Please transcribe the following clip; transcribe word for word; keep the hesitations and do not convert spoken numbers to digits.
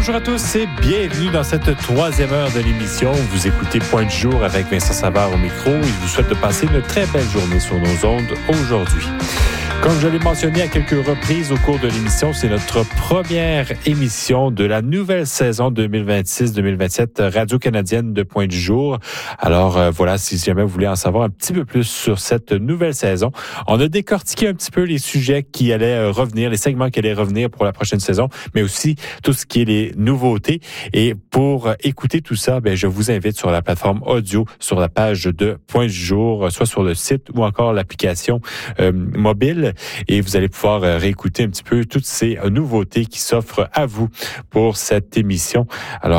Bonjour à tous et bienvenue dans cette troisième heure de l'émission. Vous écoutez Point du jour avec Vincent Savard au micro. Il vous souhaite de passer une très belle journée sur nos ondes aujourd'hui. Comme je l'ai mentionné à quelques reprises au cours de l'émission, c'est notre première émission de la nouvelle saison deux mille vingt-six deux mille vingt-sept radio-canadienne de Point du jour. Alors euh, voilà, si jamais vous voulez en savoir un petit peu plus sur cette nouvelle saison, on a décortiqué un petit peu les sujets qui allaient revenir, les segments qui allaient revenir pour la prochaine saison, mais aussi tout ce qui est les nouveautés. Et pour écouter tout ça, ben, je vous invite sur la plateforme audio, sur la page de Point du jour, soit sur le site ou encore l'application euh, mobile. Et vous allez pouvoir réécouter un petit peu toutes ces nouveautés qui s'offrent à vous pour cette émission. Alors,